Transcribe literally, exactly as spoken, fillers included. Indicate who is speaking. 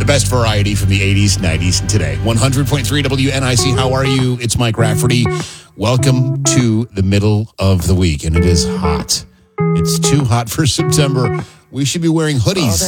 Speaker 1: The best variety from the eighties, nineties, and today. one hundred point three W N I C. How are you? It's Mike Rafferty. Welcome to the middle of the week, and it is hot. It's too hot for September. We should be wearing hoodies.